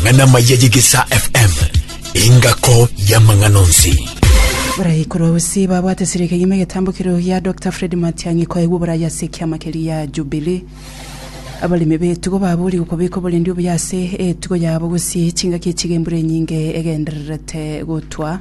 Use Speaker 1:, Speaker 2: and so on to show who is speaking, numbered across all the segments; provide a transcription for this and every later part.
Speaker 1: mangana mayegisa FM ingako ya manganonzi
Speaker 2: Brai kurosi babwate sirike yime getambukiro ya Dr. Fred Matiang'i ko egubura ya sekia makeli ya Jubilee abalimi betu go babuli ukobiko bolendi obyase tugo yabo gusi cinga kicigembure nyinge egenderete gutwa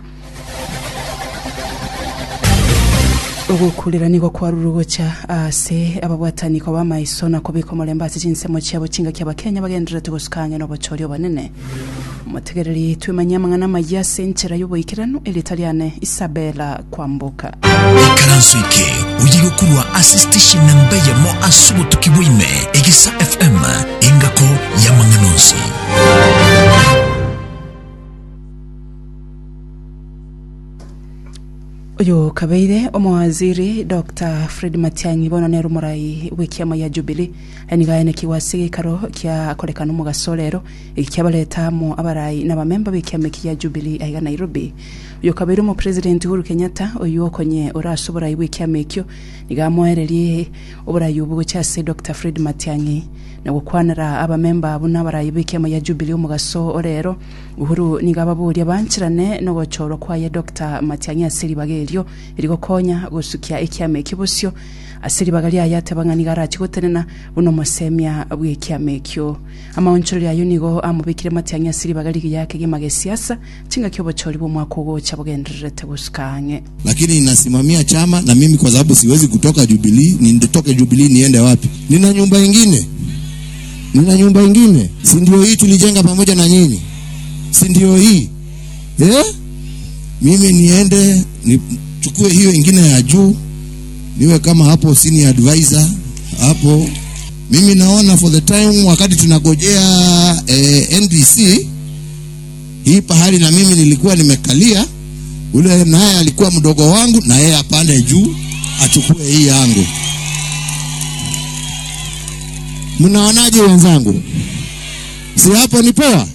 Speaker 2: ugukulira niko kwa rurugocha ase ababwatani ko bamaisona kobiko molembasi cinsemo cyabo cinga cy'abakenya bagenderete gusukanye no bocorio banene mutegereri twimanyamangana mayase ncera y'uboyikirano elitaliane Isabella Kwamboka
Speaker 1: Karansuike uyigokurwa assistation namba ya mo asubu tukibwime egisa FM ingako ya manganonzi
Speaker 2: Oyo kabeire omwaziri Dr. Fred Matiang'i bono nero murai wikiama ya Jubilee enigaene kiwasige karo kya kolekana mu gasolero ikyabaleta mu abarai n'abamemba bikiama ya Jubilee aiga Nairobi oyo kabeire mu president Uhuru Kenyatta oyo konye orasobora wikiama ekyo nigamwereri oburayi ubu cyase Dr. Fred Matiang'i nagukwanira abamemba abo n'abarai bikiama ya Jubilee mu gasolero Uhuru nigababuri abankirane no gocoro kwa ya Dr. Matiang'i asiri bagelyo iriko konya gusukia ikiame kibusyo asiri bagali ayate bangani garachi gotenena buno mosemya bw'ikiame kyo amaonchoro ya yunigo amubikire Matiang'i asiri bagali yake gimage siasa cinga kyo bochori bo mwako gocha bugenderete busukanye
Speaker 3: lakini inasimamia chama na mimi kwa sababu siwezi kutoka Jubilee nitoke Jubilee niende wapi nina nyumba nyingine si ndio hii tulijenga pamoja na nyinyi si ndio hii mimi niende nichukue hiyo ingine ya juu niwe kama hapo senior advisor hapo mimi naona for the time wakati tunagojea NDC hii pahali na mimi nilikuwa nimekalia ule naye alikuwa mdogo wangu na yeye apande juu achukue hii yangu mnaonaje wenzangu si hapo ni poa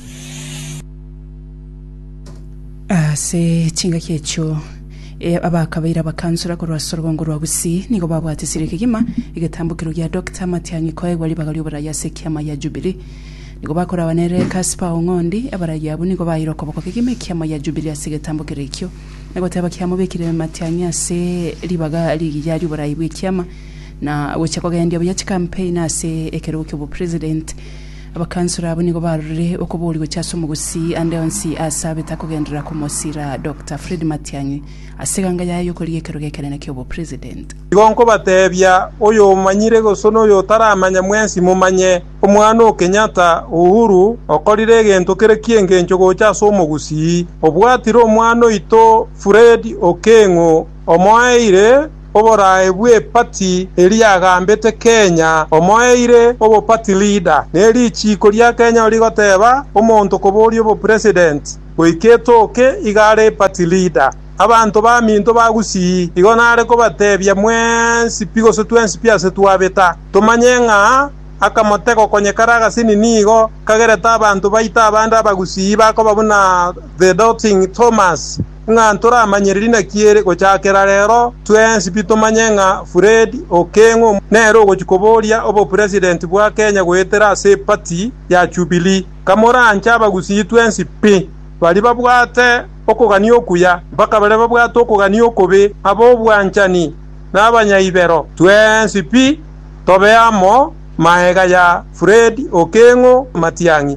Speaker 2: se cinga kyecho abakabaira bakansura ko rwasorgongo rwabusi nigo babwate sirike gima igatambukiro ya Dr. Matiang'i ko egwali bagali obura ya sekiama ya Jubilee nigo bakora banere Kaspa Ongondi abarayi abo nigo bayiroko boko kigime kiama ya Jubilee asigatambukiro ikyo nigo tabakiyamo bekire Matiang'i ase libaga ligiyari oburayi bw'ikiama na wechako gandi obya campaign ase ekeruke bu president abakansura abo nigo barure okubuli gocyaso mugusi andeonsi asabita kugendera kumosira Dr. Fred Matiang'i asiganga yayo ko ligekerugekere nakyo bo president
Speaker 4: igonko batebya oyo manyire gosono yo taramanya mwensi mumanye omwana Kenyatta Uhuru okorire gento kere kiengencho gocyaso mugusi obwatiro omwana ito Fred Okengo omoire oborae bwe party eri agambete Kenya omoire obo party leader neri chiko lya Kenya oli goteba omonto kobori obo president oiketoke igare party leader abantu ba minto bagusi igonare ko batebya mwensi pigo se twensi pia se tuabeta tumanyenga akamoteko konyekaraga sini nigo kagereta abantu baita abanda bagusi bako babuna the doubting Thomas ngantora amanyerina kiere gochakera rero twensi pitomanyenga Fred Okengo nero gochikoboria obo president bwa Kenya goetera se party ya Jubilee kamora anchaba gusi twensi p bali babwate okugani okuya baka bale babwate okugani okobe abo bwanchani n'abanyayibero twensi p tobeamo maega ya Fred Okengo Matiang'i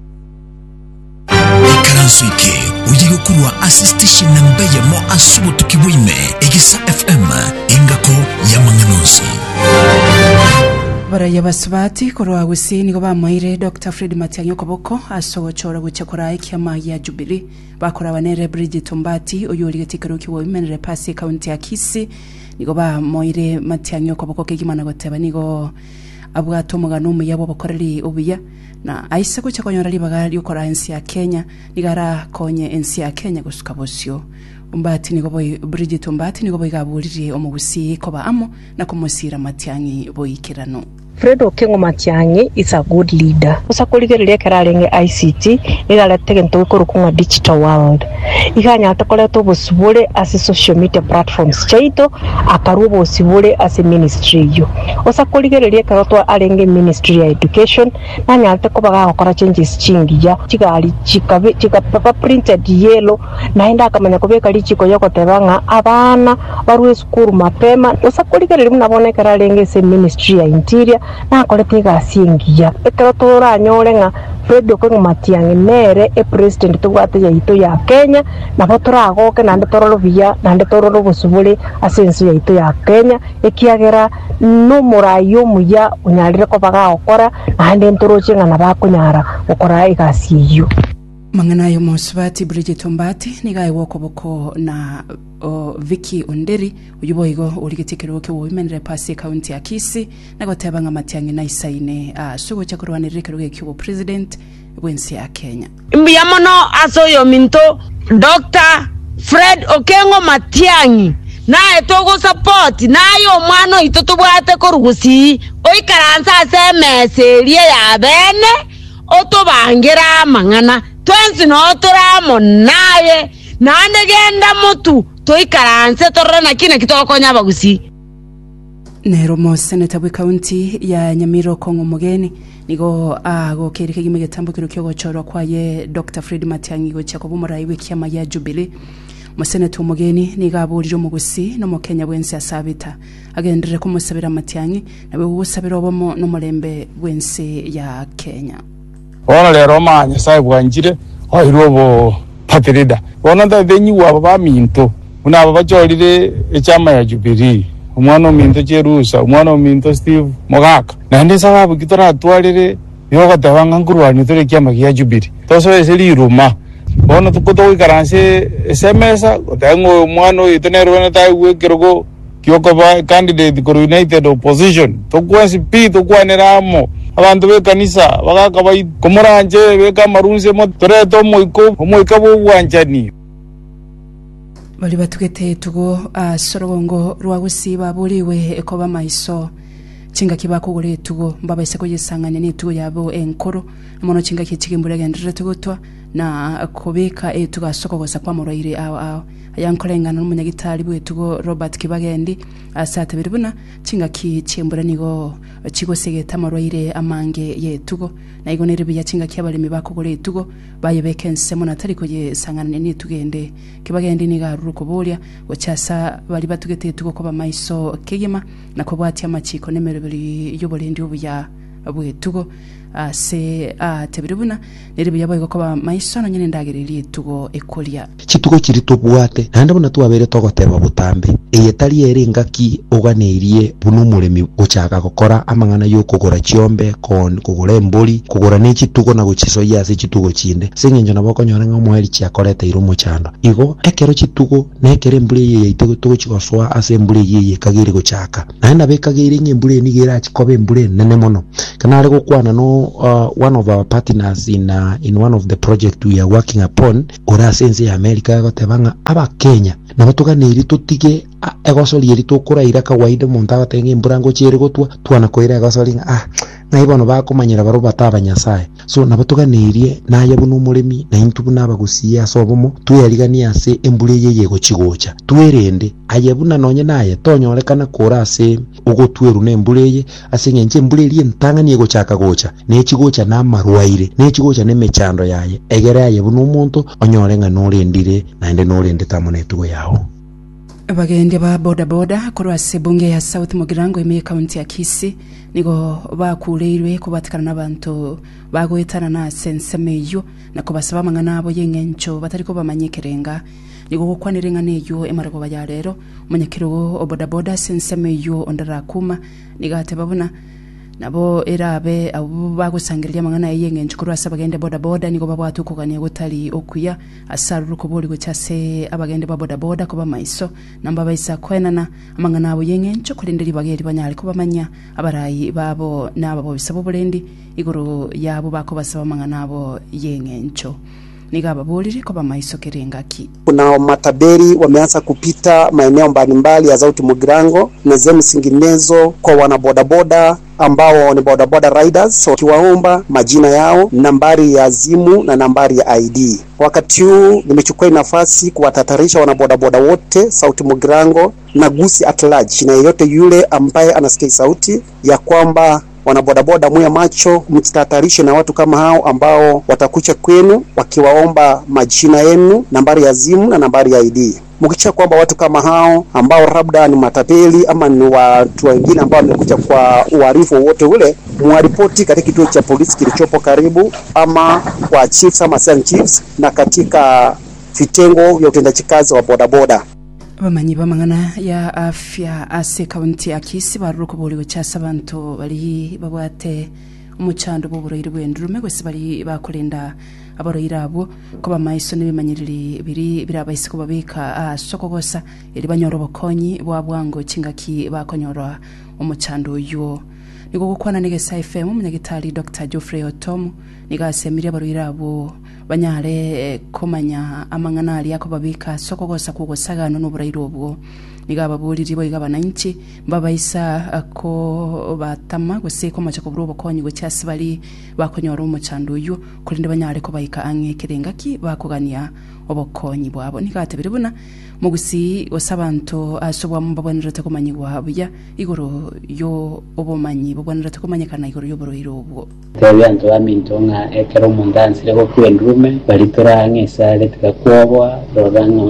Speaker 1: Karansuike uyigokurwa assistation namba ya mo asubu tukibwime egisa FM ingako ya manganonzi
Speaker 2: baraya basubati korwa gusi nigo bamoire Dr. Fred Matiang'i okoboko asogochora guchakora ikiama ya Jubilee bakora banere Bridget Mbati oyuri getikeruki wo imenere pasi county ya Kisii nigo bamoire Matiang'i okoboko kigimana goteba nigo abwato mugano mu yabo bakoreri obuya na aise ko cyakonyora libaga lyukora ensi ya Kenya nigara konye ensi ya Kenya gusuka bosyo Mbati nigo boy Bridget Mbati nigo boy gaburire omubusi ko baamo na kumusira Matiang'i boyikirano
Speaker 5: Fred Okengo Matiang'i is a good leader. Usakurigereria kararenge ICT ilalete nto kurukunga digital world. Iganya atakole to bosubule as social media platforms chaito akarubo bosubule as ministry yo. Usakurigereria karotwa arenge ministry ya education nanya atako baga gukora changes chingiya kigali chikapapa printed yellow naenda akamanya kubeka lichiko yoko tebanga abana barwe school mapema. Usakurigereria munabone kararenge se ministry ya interior na kolete gasingiya ekrotora nyorenga Fred Okengo Matiang'i mere president tugwate ya ito ya Kenya na botora agoke na ndetoro via na ndetoro bosubule asensu ya ito ya Kenya ekiagera no murayo muya unyarire ko baga okora na ndentoro chenga na bakunyara okora igasiyo
Speaker 2: mangana yo mosbati Bridget Ombati nigaye wokoboko na Vicky Onderi uyiboyigo uligitikiro ke women repasi county ya Kisii nagotebanga Matiang'i na isaine sugo chakurwanirire keruge kibo president wensi ya Kenya
Speaker 6: mbiyamono asoyo minto Dr. Fred Okengo Matiang'i nae togo support nayo mwana itotobwate korugusi oikaranza asemeserie ya bene otobangira mangana twensi no turamo naye nande genda mutu toikaranze torona kine kitokonya bagusi
Speaker 2: Nero mo seneta bwe county ya Nyamiro Kongo Mugeni nigo agokereke gime getambukiro kyo gochorwa kwaye Dr. Fred Matiang'i go chakobo murai w'ekiama ya Jubilee Museneta Mugeni nigaburiro mu gusi no mu Kenya bwensi asabita agendere ko musabira Matiang'i nawe ubusabira obomo no mulembe bwensi ya Kenya
Speaker 7: Ona lero manya sai bwanjire oirobo patrida ona ndavenyi wabo baminto una babajolire ekyama ya Jubilee umwana ominto Jerusa umwana ominto Steve Mogaka nande sababu kitora atwalire yoga tabanga ngurwani tore kyama ya Jubilee toso eseli ruma bona tukoto ikaranse SMS otango umwana itonerwana tawe kirogo kyoko ba candidate ko United Opposition tokwasi tokwaneramo abantu be kanisa bagaka bayi komoranje beka marunze mo toreto moiko bo bwanjani
Speaker 2: bali batugete tugo sorobongo rwagusiba buliwe ekoba maiso chinga kibako gure tugo mbaba iseko yesangane ni tugo yabo enkoro mono chinga kichigimbura gendere tugotwa na kobeka tugasoko gosa kwa moroire aho ayankolengana n'umunyagitari bwe tugo Robert Kibagendi asata biribuna chinga kichembura nigo chigo segeta moroire amange ye tugo na igonere bya chinga kyabalimi bakogore tugo bayebekense mona tariko ye sangana ni tugende Kibagendi niga ruko bolya wachasa bali batugete tugo ko bamaiso kegema na kobwati amachiko nemerebiri yobolendi obuya bwe tugo se tebiribuna neribi yaboye ko ba maisono nyine ndagiririye tugo ekolia
Speaker 8: chitugo kiri tobwate nande bona twabere togoteba butambe eyetali eringa ki oganeirie bunu muremi guchaka gukora amangana yo kugura chiombe kon kugura emboli kugura ne chitugo na guchiso yase chitugo chinde singenjo naboko nyorenga mweri chiakoreta irumo chando igo ekero chitugo nekere embuli ye tugo chigoswa ase embuli ye kagiri guchaka nanda bekagiri nyembuli nigera chikobe embuli nene mono kana ari gukwana no one of our partners in one of the project we are working upon ora sense ya America gotebanga aba Kenya na batuganiri tutige egosoli eri tukura ira kawaida montaga tenge mburango chiri gotwa twana koira egosolinga na ibono bakomanyira baro batabanyasai so nabatuganirie naye bunu muremi na intubu nabagusiya sobomo tuyarigania ase embule ye gochigocha twerende ayebuna nonye naye tonyorekana kora ase ogotweru ne embule ye ase ngenje embule eri ntangani egochaka gocha ne chigocha na marwaire ne chigocha ne mechando yaye egere ayebuna umuntu onyorenga norendire naende norende tamone tugo yaho
Speaker 2: Abagende ba boda kurwa sebunge ya South Mugirango ime county ya Kisii nigo bakuleirwe kubatikana nabantu bagoetana na sensemeyo na kubasaba mangana abo yengencho batariko bamanyekerenga nigo gukwanirengana neyo emarago baya rero munyekiro boda sensemeyo ondarakuma nigate babona nabo erabe abo bagusangirya mangana yengencho kurwa sabagende boda nigo babwatukugania gutali okuya asaruko boli gochase abagende ba boda kuba maiso namba baisa kwenana amangana abo yengencho kulindiri bageri banyali kuba manya abarayi babo nabo bisabo bulendi iguru yabo bako basaba mangana abo yengencho nigababulire ko bamaiso kerengaki.
Speaker 9: Kuna mataberi wameanza kupita maeneo mbalimbali ya Sauti Mugirango na zemi zinginezo kwa wanabodaboda ambao ni bodaboda riders, so kiwaomba majina yao, nambari ya simu na nambari ya ID. Wakati huu nimechukua nafasi kuwatatarisha wanabodaboda wote Sauti Mugirango na Gusii at large, na yeyote yule ambaye anasikia sauti ya kwamba wanabodaboda mwe macho, mtatarishe na watu kama hao ambao watakucha kwenu wakiwaomba majina yenu, nambari ya simu na nambari ya ID. Mkicha kwamba watu kama hao ambao labda ni matapeli ama ni watu wengine ambao wamekuja kwa uhalifu wote ule, muaripoti katika kituo cha polisi kilichopo karibu, ama kwa chiefs ama assistant chiefs na katika vitengo vya utendaji kazi wa bodaboda.
Speaker 2: Bamanyi bamangana ya afya ase kaunti ya Kisii baruko boliwe cyasa abantu bali babwate umucando b'uburayire bw'endurume gwese bali bakurinda abarayira abo ko bamaiso n'ibimanyiriri biri birabayise ko babika soko gosa iri banyoro bokonyi bwabwango kingaki bakonyora umucando uyo niko gukwana nigesa FM umunyagitari Dr. Geoffrey Otom nigasemire abarayira abo banyare komanya amanganali yako babika soko gosa kugosagano n'uburayire obwo nigababuliri bo igabana inchi babayisa ko batama gose ko macho ko burobo konyi go cyasi bali bakonyora umucando uyu kurinde banyare ko bayika ange kirengaki bakugania obokonyi bwabo nigatabire buna mu Gusii osabanto asobwa mbabonera takomanyirwa habuya igoro yo obomanyi bobonera takomanyekana igoro yo borohiro obwo
Speaker 10: tebyanto bamintonga ekero mundansi lego kwendrume balitora ngesa letika kwobwa rodanga